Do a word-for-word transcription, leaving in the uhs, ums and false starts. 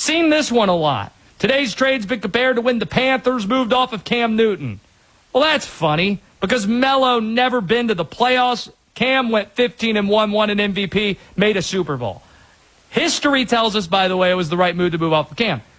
Seen this one a lot. Today's trade's been compared to when the Panthers moved off of Cam Newton. Well, that's funny because Melo never been to the playoffs. Cam went fifteen and one, won an M V P, made a Super Bowl. History tells us, by the way, it was the right move to move off of Cam.